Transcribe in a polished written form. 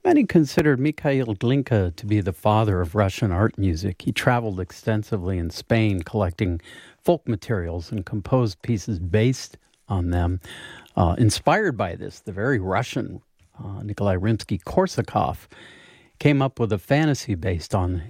Many considered Mikhail Glinka to be the father of Russian art music. He traveled extensively in Spain collecting folk materials and composed pieces based on them. Inspired by this, the very Russian Nikolai Rimsky-Korsakov came up with a fantasy based on